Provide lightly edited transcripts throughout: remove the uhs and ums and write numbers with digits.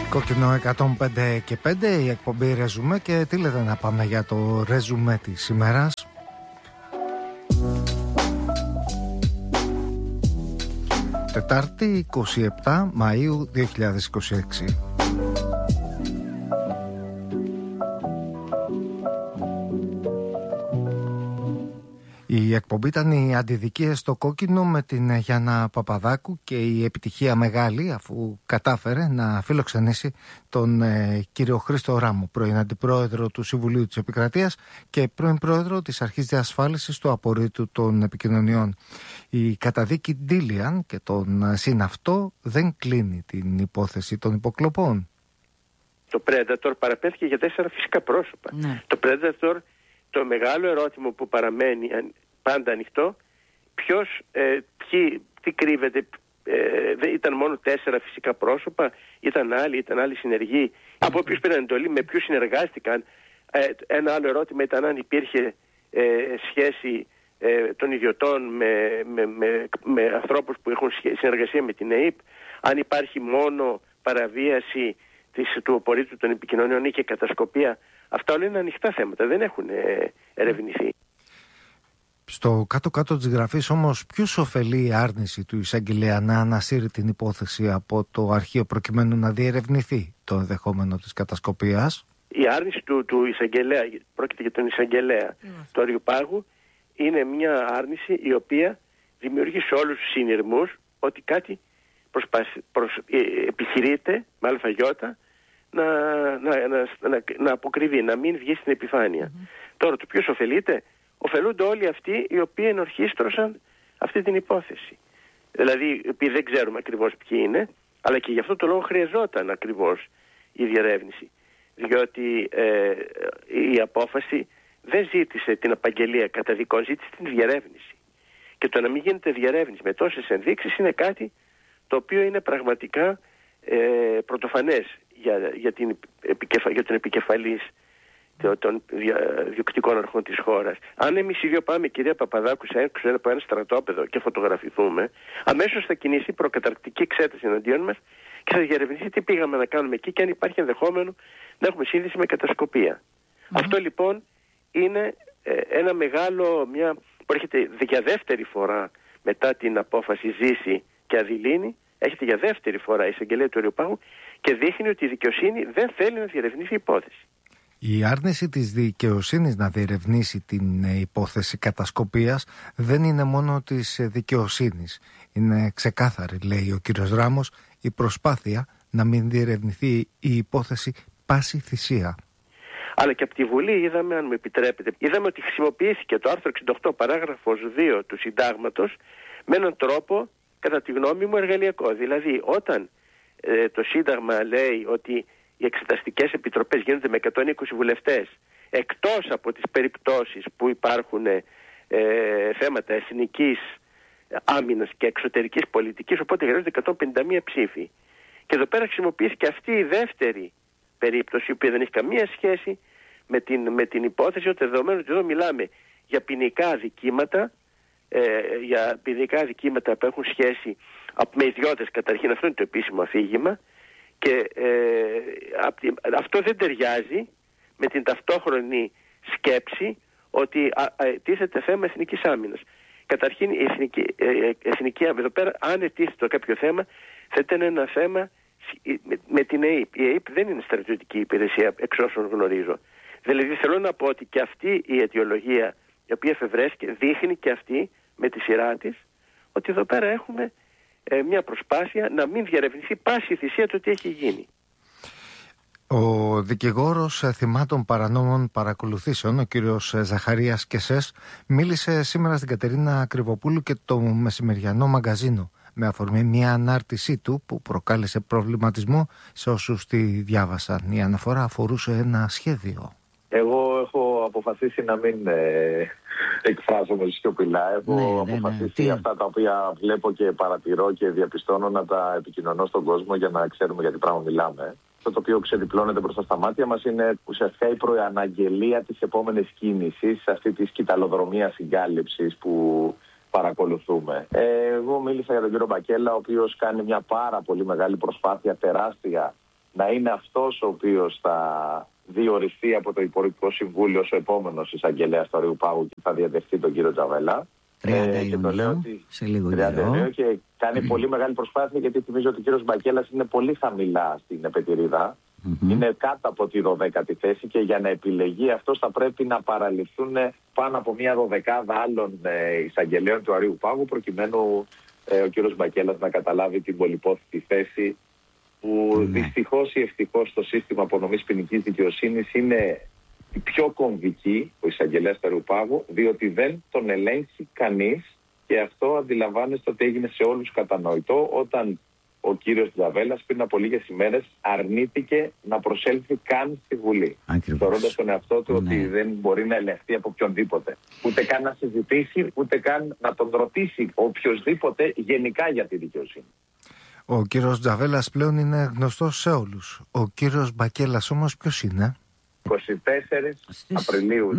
Κόκκινο 105 και 5, η εκπομπή Ρεζουμέ. Και τι λέτε να πάμε για το ρεζουμέ της ημέρας? Τετάρτη 27 Μαΐου 2026. Η εκπομπή ήταν οι αντιδικίες στο κόκκινο με την Γιάννα Παπαδάκου και η επιτυχία μεγάλη αφού κατάφερε να φιλοξενήσει τον κύριο Χρήστο Ράμο, πρώην αντιπρόεδρο του Συμβουλίου της Επικρατείας και πρώην πρόεδρο της Αρχής Διασφάλισης του Απορρίτου των Επικοινωνιών. Η καταδίκη Ντίλιαν και τον συναυτό δεν κλείνει την υπόθεση των υποκλοπών. Το Predator παραπέμφθηκε για 4 φυσικά πρόσωπα. Ναι. Το Predator, το μεγάλο ερώτημα που παραμένει πάντα ανοιχτό, τι κρύβεται, δεν ήταν μόνο 4 φυσικά πρόσωπα, ήταν άλλοι συνεργοί, από ποιους πήραν εντολή, με ποιους συνεργάστηκαν. Ένα άλλο ερώτημα ήταν αν υπήρχε σχέση των ιδιωτών με ανθρώπους που έχουν συνεργασία με την ΑΕΠ, αν υπάρχει μόνο παραβίαση του Απορρίτου των Επικοινωνιών ή και κατασκοπία. Αυτά όλα είναι ανοιχτά θέματα, δεν έχουν ερευνηθεί. Στο κάτω-κάτω της γραφής όμως, ποιους ωφελεί η άρνηση του εισαγγελέα να ανασύρει την υπόθεση από το αρχείο προκειμένου να διερευνηθεί το ενδεχόμενο της κατασκοπίας? Η άρνηση του εισαγγελέα, πρόκειται για τον εισαγγελέα του Αριοπάγου, είναι μια άρνηση η οποία δημιουργεί σε όλους τους συνειρμούς ότι κάτι επιχειρείται με αλφαγιώτα να αποκριβεί, να μην βγει στην επιφάνεια. Τώρα, το ποιος ωφελείται? Ωφελούνται όλοι αυτοί οι οποίοι ενορχίστρωσαν αυτή την υπόθεση. Δηλαδή, επειδή δεν ξέρουμε ακριβώς ποιοι είναι, αλλά και γι' αυτό το λόγο χρειαζόταν ακριβώς η διερεύνηση. Διότι η απόφαση δεν ζήτησε την απαγγελία καταδικών, ζήτησε την διερεύνηση. Και το να μην γίνεται διερεύνηση με τόσες ενδείξεις είναι κάτι το οποίο είναι πραγματικά πρωτοφανές για τον επικεφαλής των διοκτικών αρχών της χώρας. Αν εμείς οι δύο πάμε, κυρία Παπαδάκου, έξω από ένα στρατόπεδο και φωτογραφηθούμε, αμέσως θα κινήσει προκαταρκτική εξέταση εναντίον μας και θα διερευνηθεί τι πήγαμε να κάνουμε εκεί και αν υπάρχει ενδεχόμενο να έχουμε σύνδεση με κατασκοπία. Αυτό λοιπόν είναι ένα μεγάλο, που έρχεται για δεύτερη φορά μετά την απόφαση Ζήση και Αδηλίνη, έρχεται για δεύτερη φορά η εισαγγελέα του Αριοπάγου και δείχνει ότι η δικαιοσύνη δεν θέλει να διερευνήσει η υπόθεση. Η άρνηση της δικαιοσύνης να διερευνήσει την υπόθεση κατασκοπίας δεν είναι μόνο της δικαιοσύνης. Είναι ξεκάθαρη, λέει ο κύριος Ράμος, η προσπάθεια να μην διερευνηθεί η υπόθεση πάση θυσία. Αλλά και από τη Βουλή είδαμε, αν μου επιτρέπετε, είδαμε ότι χρησιμοποιήθηκε το άρθρο 68 παράγραφος 2 του Συντάγματος με έναν τρόπο, κατά τη γνώμη μου, εργαλειακό. Δηλαδή, όταν το Σύνταγμα λέει ότι οι εξεταστικές επιτροπές γίνονται με 120 βουλευτές, εκτός από τις περιπτώσεις που υπάρχουν θέματα εθνικής άμυνας και εξωτερικής πολιτικής, οπότε χρειάζονται 151 ψήφοι. Και εδώ πέρα χρησιμοποιήθηκε αυτή η δεύτερη περίπτωση, η οποία δεν έχει καμία σχέση με την υπόθεση, ότι δεδομένου ότι εδώ μιλάμε για ποινικά αδικήματα, που έχουν σχέση με ιδιώτες καταρχήν, αυτό είναι το επίσημο αφήγημα, και αυτό δεν ταιριάζει με την ταυτόχρονη σκέψη ότι τίθεται θέμα εθνικής άμυνας. Καταρχήν η εθνική άμυνα, εδώ πέρα αν ετίθεται κάποιο θέμα, θα ήταν ένα θέμα με την ΑΕΠ. Η ΑΕΠ δεν είναι στρατιωτική υπηρεσία, εξ όσων γνωρίζω. Δηλαδή θέλω να πω ότι και αυτή η αιτιολογία, η οποία εφευρέθηκε, δείχνει και αυτή με τη σειρά της ότι εδώ πέρα έχουμε μια προσπάθεια να μην διερευνηθεί πάση θυσία το τι έχει γίνει. Ο δικηγόρος θυμάτων παρανόμων παρακολουθήσεων, ο κύριος Ζαχαρίας Κεσές, μίλησε σήμερα στην Κατερίνα Κρυβοπούλου και το μεσημεριανό μαγκαζίνο, με αφορμή μια ανάρτησή του που προκάλεσε προβληματισμό σε όσους τη διάβασαν. Η αναφορά αφορούσε ένα σχέδιο. Εγώ έχω αποφασίσει να μην εκφράζομαι σιωπηλά. Έχω αποφασίσει αυτά τα οποία βλέπω και παρατηρώ και διαπιστώνω να τα επικοινωνώ στον κόσμο για να ξέρουμε για τι πράγμα μιλάμε. Αυτό το οποίο ξεδιπλώνεται μπροστά στα μάτια μας είναι ουσιαστικά η προαναγγελία της επόμενης κίνησης, αυτή της κυταλοδρομίας συγκάλυψης που παρακολουθούμε. Εγώ μίλησα για τον κύριο Μπακέλα, ο οποίος κάνει μια πάρα πολύ μεγάλη προσπάθεια, τεράστια, να είναι αυτός ο οποίος θα διοριστεί από το Υπουργικό Συμβούλιο ως ο επόμενος εισαγγελέας του Αριού Πάγου και θα διαδεχτεί τον κύριο Τζαβέλα. 30 και το λέω ότι σε λίγο καιρό. Και κάνει πολύ μεγάλη προσπάθεια, γιατί θυμίζω ότι ο κύριος Μπακέλας είναι πολύ χαμηλά στην επετηρίδα. Είναι κάτω από τη 12η θέση και για να επιλεγεί αυτός θα πρέπει να παραληφθούν πάνω από μια 12 άλλων εισαγγελέων του Αριού Πάγου, προκειμένου ο κύριος Μπακέλας να καταλάβει την πολυπόθητη θέση που δυστυχώς ή ευτυχώς το σύστημα απονομής ποινικής δικαιοσύνης είναι η πιο κομβική, ο εισαγγελέας του Αριού Πάγου, διότι δεν τον ελέγχει κανείς, και αυτό αντιλαμβάνεστε ότι έγινε σε όλους κατανοητό όταν ο κύριος Τζαβέλας πριν από λίγες ημέρες αρνήθηκε να προσέλθει καν στη Βουλή. Θεωρώντας τον εαυτό του ότι δεν μπορεί να ελεγχθεί από οποιονδήποτε. Ούτε καν να συζητήσει, ούτε καν να τον ρωτήσει οποιοσδήποτε γενικά για τη δικαιοσύνη. Ο κύριος Τζαβέλας πλέον είναι γνωστός σε όλους. Ο κύριος Μπακέλας όμως ποιος είναι? 24 Απριλίου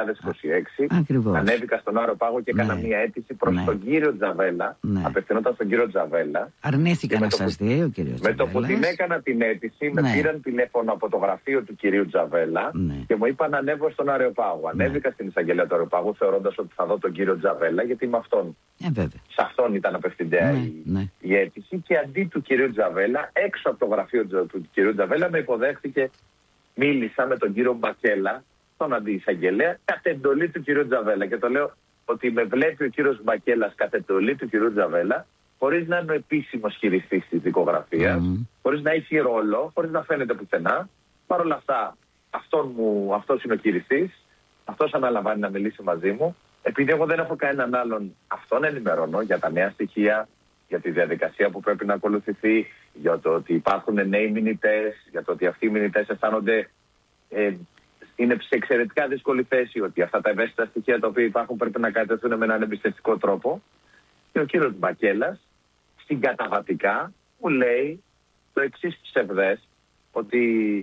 2026 ανέβηκα στον Άριο Πάγο και έκανα μια αίτηση προς τον κύριο Τζαβέλα. Απευθυνόταν στον κύριο Τζαβέλα. Αρνήθηκε να σας δει ο κύριος Τζαβέλας. Με το που την έκανα την αίτηση, με πήραν τηλέφωνο από το γραφείο του κυρίου Τζαβέλα και μου είπαν να ανέβω στον Άριο Πάγο. Ανέβηκα στην εισαγγελία του Αριού Πάγου, θεωρώντας ότι θα δω τον κύριο Τζαβέλα, γιατί είμαι αυτόν. Σε αυτόν ήταν απευθυντέα η αίτηση, και αντί του κυρίου Τζαβέλα, έξω από το γραφείο του κυρίου Τζαβέλα, με υποδέχθηκε. Μίλησα με τον κύριο Μπακέλα, τον αντιεισαγγελέα, κατ' εντολή του κυρίου Τζαβέλα. Και το λέω ότι με βλέπει ο κύριος Μπακέλας κατ' εντολή του κυρίου Τζαβέλα, χωρίς να είναι ο επίσημος χειριστής της δικογραφίας, χωρίς να έχει ρόλο, χωρίς να φαίνεται πουθενά. Παρ' όλα αυτά, αυτός είναι ο χειριστής, αυτός αναλαμβάνει να μιλήσει μαζί μου. Επειδή εγώ δεν έχω κανέναν άλλον, αυτόν ενημερώνω για τα νέα στοιχεία, για τη διαδικασία που πρέπει να ακολουθηθεί, για το ότι υπάρχουν νέοι μηνυτές, για το ότι αυτοί οι μηνυτές αισθάνονται είναι σε εξαιρετικά δύσκολη θέση, ότι αυτά τα ευαίσθητα στοιχεία τα οποία υπάρχουν πρέπει να κατευθούν με έναν εμπιστευτικό τρόπο. Και ο κύριος Μπακέλας συγκαταβατικά μου λέει το εξής ψευδές, ότι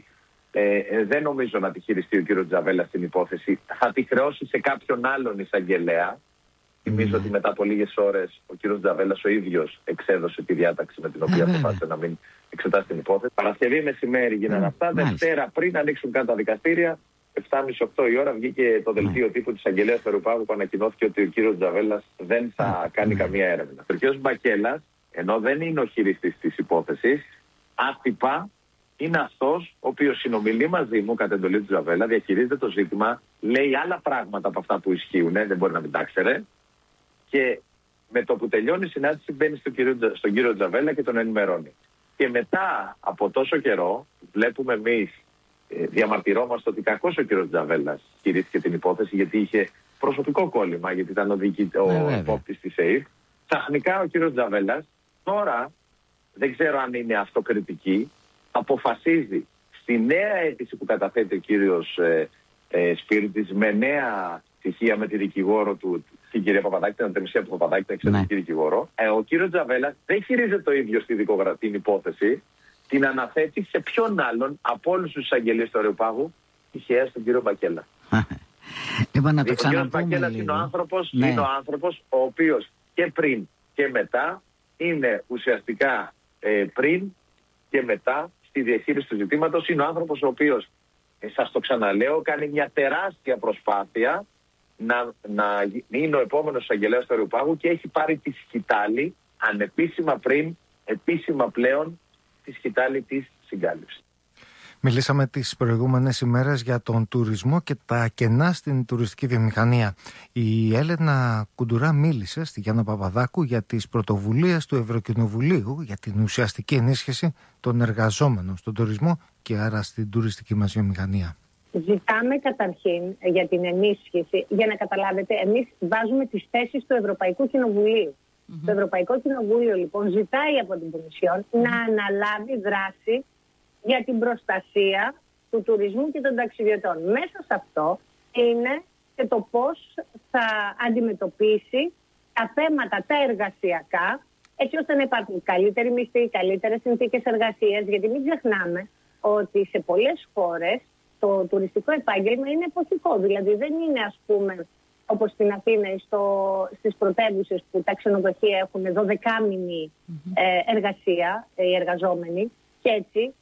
δεν νομίζω να τη χειριστεί ο κύριος Τζαβέλα στην υπόθεση, θα τη χρεώσει σε κάποιον άλλον εισαγγελέα. Θυμίζω ότι μετά από λίγες ώρες ο κύριος Τζαβέλας ο ίδιος εξέδωσε τη διάταξη με την οποία αποφάσισε να μην εξετάσει την υπόθεση. Παρασκευή μεσημέρι γίνανε αυτά. Δευτέρα, πριν ανοίξουν καν τα δικαστήρια, 7.30-8 η ώρα, βγήκε το δελτίο τύπου της Αγγελέας του Αριού Πάγου που ανακοινώθηκε ότι ο κύριος Τζαβέλας δεν θα κάνει καμία έρευνα. Ο κύριος Μπακέλας, ενώ δεν είναι ο χειριστής της υπόθεσης, άτυπα είναι αυτός ο οποίος συνομιλεί μαζί μου κατ' εντολή του Τζαβέλα, διαχειρίζεται το ζήτημα, λέει άλλα πράγματα από αυτά που ισχύουν, δεν μπορεί να μην τα ξέρε. Και με το που τελειώνει η συνάντηση μπαίνει στον κύριο Τζαβέλα και τον ενημερώνει. Και μετά από τόσο καιρό βλέπουμε εμείς, διαμαρτυρόμαστε ότι κακώς ο κύριος Τζαβέλας χειρίστηκε την υπόθεση, γιατί είχε προσωπικό κόλλημα, γιατί ήταν ο επόπτης της ΕΕΠ. Ξαφνικά ο κύριος Τζαβέλας, τώρα δεν ξέρω αν είναι αυτοκριτική, αποφασίζει στη νέα αίτηση που καταθέτει ο κύριος Σπύριτης με νέα στοιχεία με τη δικηγόρο του, την κυρία Παπαδάκη, την Αντεμισία Παπαδάκη, την εξαιρετική δικηγόρο. Ο κύριος Τζαβέλας δεν χειρίζεται το ίδιο την υπόθεση, την αναθέτει σε ποιον άλλον από όλους τους εισαγγελίες του Αριού Πάγου, τυχαία στον κύριο Μπακέλα. Λοιπόν, να το ο κύριος Μπακέλας είναι ο άνθρωπος ο οποίος και πριν και μετά είναι ουσιαστικά πριν και μετά στη διαχείριση του ζητήματος. Είναι ο άνθρωπος ο οποίος, σας το ξαναλέω, κάνει μια τεράστια προσπάθεια να είναι ο επόμενος εισαγγελέας του Αριού Πάγου και έχει πάρει τη σκητάλη, ανεπίσημα πριν, επίσημα πλέον, τη σκητάλη της συγκάλυψης. Μιλήσαμε τις προηγούμενες ημέρες για τον τουρισμό και τα κενά στην τουριστική βιομηχανία. Η Έλενα Κουντουρά μίλησε στη Γιάννα Παπαδάκου για τις πρωτοβουλίες του Ευρωκοινοβουλίου για την ουσιαστική ενίσχυση των εργαζόμενων στον τουρισμό και άρα στην τουριστική μας βιομηχανία. Ζητάμε καταρχήν για την ενίσχυση, για να καταλάβετε, εμείς βάζουμε τις θέσεις του Ευρωπαϊκού Κοινοβουλίου. Το Ευρωπαϊκό Κοινοβούλιο λοιπόν ζητάει από την Κομισιόν να αναλάβει δράση για την προστασία του τουρισμού και των ταξιδιωτών. Μέσα σε αυτό είναι και το πώς θα αντιμετωπίσει τα θέματα τα εργασιακά, έτσι ώστε να υπάρχουν καλύτεροι μισθοί, καλύτερες συνθήκες εργασίας, γιατί μην ξεχνάμε ότι σε πολλές χώρες το τουριστικό επάγγελμα είναι εποχικό. Δηλαδή δεν είναι, ας πούμε, όπως στην Αθήνα ή στις πρωτεύουσες που τα ξενοδοχεία έχουν 12μηνη εργασία οι εργαζόμενοι, και έτσι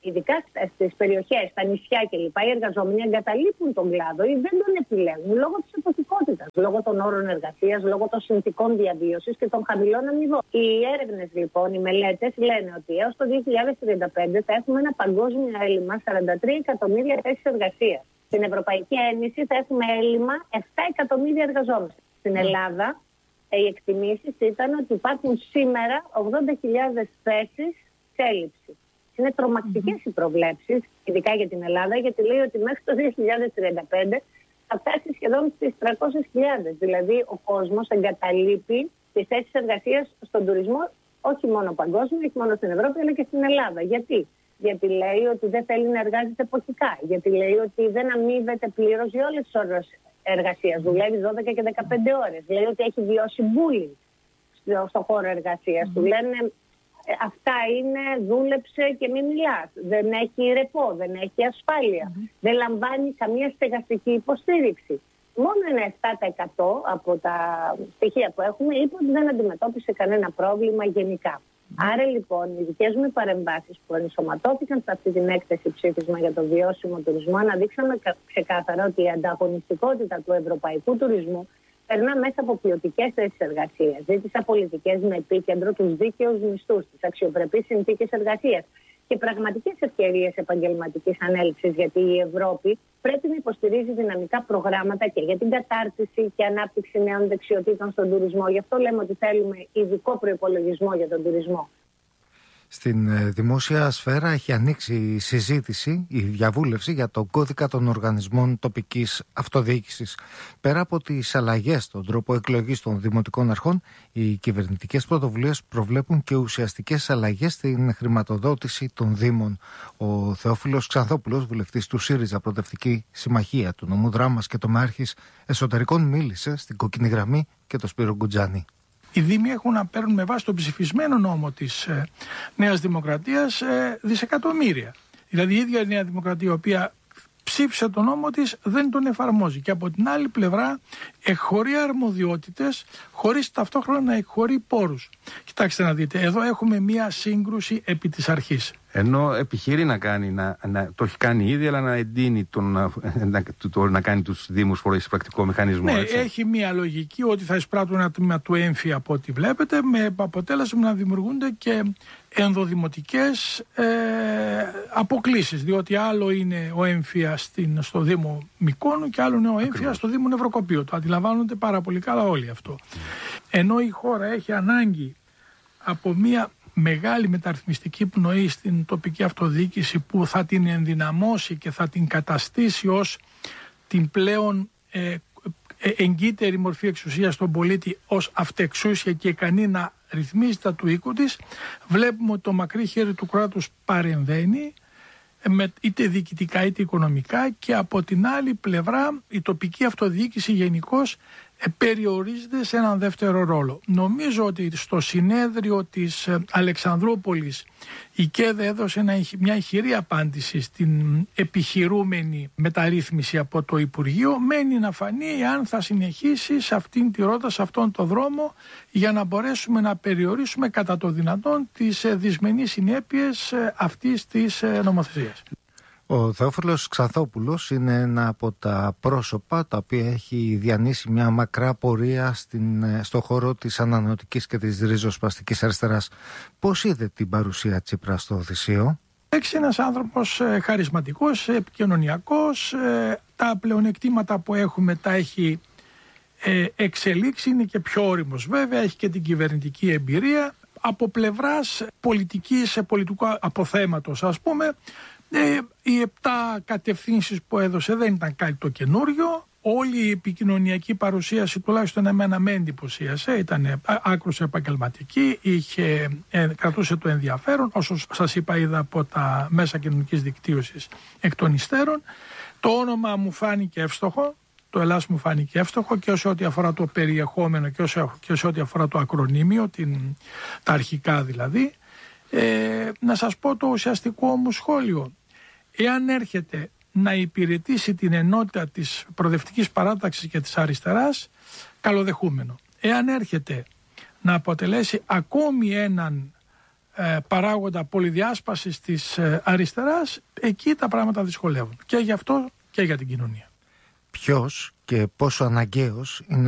ειδικά στις περιοχές, στα νησιά κλπ. Οι εργαζόμενοι εγκαταλείπουν τον κλάδο ή δεν τον επιλέγουν λόγω της εποχικότητας, λόγω των όρων εργασίας, λόγω των συνθηκών διαβίωσης και των χαμηλών αμοιβών. Οι έρευνες λοιπόν, οι μελέτες λένε ότι έως το 2035 θα έχουμε ένα παγκόσμιο έλλειμμα 43 εκατομμύρια θέσεις εργασίας. Στην Ευρωπαϊκή Ένωση θα έχουμε έλλειμμα 7 εκατομμύρια εργαζόμενους. Στην Ελλάδα οι εκτιμήσεις ήταν ότι υπάρχουν σήμερα 80.000 θέσεις σε έλλειψη. Είναι τρομακτικές οι προβλέψεις, ειδικά για την Ελλάδα, γιατί λέει ότι μέχρι το 2035 θα φτάσει σχεδόν στις 300.000. Δηλαδή ο κόσμος εγκαταλείπει τις θέσεις εργασίας στον τουρισμό, όχι μόνο παγκόσμιο, όχι μόνο στην Ευρώπη, αλλά και στην Ελλάδα. Γιατί? Γιατί λέει ότι δεν θέλει να εργάζεται εποχικά. Γιατί λέει ότι δεν αμείβεται πλήρως για όλες τις ώρες εργασίας. Δουλεύει 12 και 15 ώρες. Λέει ότι έχει βιώσει bullying στον χώρο εργασίας. Του λένε αυτά είναι δούλεψε και μην μιλάς. Δεν έχει ρεπό, δεν έχει ασφάλεια. Δεν λαμβάνει καμία στεγαστική υποστήριξη. Μόνο ένα 7% από τα στοιχεία που έχουμε είπε ότι δεν αντιμετώπισε κανένα πρόβλημα γενικά. Άρα λοιπόν οι δικές μου παρεμβάσεις που ενσωματώθηκαν σε αυτή την έκθεση ψήφισμα για το βιώσιμο τουρισμό αναδείξαμε ξεκάθαρα ότι η ανταγωνιστικότητα του ευρωπαϊκού τουρισμού περνά μέσα από ποιοτικές θέσεις εργασίας. Ζήτησα πολιτικές με επίκεντρο τους δίκαιους μισθούς, τις αξιοπρεπείς συνθήκες εργασίας και πραγματικές ευκαιρίες επαγγελματικής ανέλυξης, γιατί η Ευρώπη πρέπει να υποστηρίζει δυναμικά προγράμματα και για την κατάρτιση και ανάπτυξη νέων δεξιοτήτων στον τουρισμό. Γι' αυτό λέμε ότι θέλουμε ειδικό προϋπολογισμό για τον τουρισμό. Στην δημόσια σφαίρα έχει ανοίξει η συζήτηση, η διαβούλευση για τον κώδικα των οργανισμών τοπικής αυτοδιοίκησης. Πέρα από τις αλλαγές στον τρόπο εκλογής των δημοτικών αρχών, οι κυβερνητικές πρωτοβουλίες προβλέπουν και ουσιαστικές αλλαγές στην χρηματοδότηση των δήμων. Ο Θεόφιλος Ξανθόπουλος, βουλευτής του ΣΥΡΙΖΑ Προοδευτική Συμμαχία, του νομού Δράμας και τομεάρχης εσωτερικών, μίλησε στην Κόκκινη Γραμμή και το Σπύρο Γκουτζάνη. Οι Δήμοι έχουν να παίρνουν με βάση τον ψηφισμένο νόμο της Νέας Δημοκρατίας δισεκατομμύρια. Δηλαδή η ίδια η Νέα Δημοκρατία, η οποία ψήφισε τον νόμο της, δεν τον εφαρμόζει. Και από την άλλη πλευρά εκχωρεί αρμοδιότητες χωρίς ταυτόχρονα να εκχωρεί πόρους. Κοιτάξτε να δείτε, εδώ έχουμε μία σύγκρουση επί της αρχής. Ενώ επιχειρεί να κάνει, το έχει κάνει ήδη, αλλά να εντείνει να κάνει τους Δήμους χωρίς πρακτικό μηχανισμό. Ναι, έτσι. έχει μία λογική ότι θα εισπράττουν ένα τμήμα του έμφυ από ό,τι βλέπετε, με αποτέλεσμα να δημιουργούνται και ενδοδημοτικές αποκλίσεις. Διότι άλλο είναι ο έμφυα στο Δήμο Μικόνου και άλλο είναι ο έμφυα στο Δήμο Νευροκοπείο. Το αντιλαμβάνονται πάρα πολύ καλά όλοι αυτό. Ενώ η χώρα έχει ανάγκη από μία μεγάλη μεταρρυθμιστική πνοή στην τοπική αυτοδιοίκηση που θα την ενδυναμώσει και θα την καταστήσει ως την πλέον εγκύτερη μορφή εξουσίας στον πολίτη, ως αυτεξούσια και ικανή να ρυθμίζει τα του οίκου της, βλέπουμε ότι το μακρύ χέρι του κράτους παρεμβαίνει είτε διοικητικά είτε οικονομικά, και από την άλλη πλευρά η τοπική αυτοδιοίκηση γενικώς περιορίζεται σε έναν δεύτερο ρόλο. Νομίζω ότι στο συνέδριο της Αλεξανδρούπολης η ΚΕΔ έδωσε μια ηχηρή απάντηση στην επιχειρούμενη μεταρρύθμιση από το Υπουργείο. Μένει να φανεί αν θα συνεχίσει σε αυτήν τη ρότα, σε αυτόν τον δρόμο, για να μπορέσουμε να περιορίσουμε κατά το δυνατόν τις δυσμενείς συνέπειες αυτής της νομοθεσίας. Ο Θεόφιλος Ξανθόπουλος είναι ένα από τα πρόσωπα τα οποία έχει διανύσει μια μακρά πορεία στο χώρο της ανανεωτικής και της ριζοσπαστικής αριστεράς. Πώς είδε την παρουσία Τσίπρα στο Οδυσσείο? Έχει ένας άνθρωπος χαρισματικός, επικοινωνιακός, τα πλεονεκτήματα που έχουμε τα έχει εξελίξει, είναι και πιο όριμος βέβαια, έχει και την κυβερνητική εμπειρία. Από πλευράς πολιτικής, πολιτικού αποθέματος ας πούμε, οι 7 κατευθύνσεις που έδωσε δεν ήταν κάτι το καινούριο. Όλη η επικοινωνιακή παρουσίαση, τουλάχιστον εμένα με εντυπωσίασε, ήταν άκρως επαγγελματική, κρατούσε το ενδιαφέρον, όσο σας είπα είδα από τα μέσα κοινωνικής δικτύωσης εκ των υστέρων. Το όνομα μου φάνηκε εύστοχο, το Ελλάς μου φάνηκε εύστοχο και σε ό,τι αφορά το περιεχόμενο και σε ό,τι αφορά το ακρονίμιο, τα αρχικά δηλαδή. Να σας πω το ουσιαστικό μου σχόλιο. Εάν έρχεται να υπηρετήσει την ενότητα της προοδευτικής παράταξης και της αριστεράς, καλοδεχούμενο. Εάν έρχεται να αποτελέσει ακόμη έναν παράγοντα πολυδιάσπασης της αριστεράς, εκεί τα πράγματα δυσκολεύουν. Και γι' αυτό και για την κοινωνία. Ποιος και πόσο αναγκαίος είναι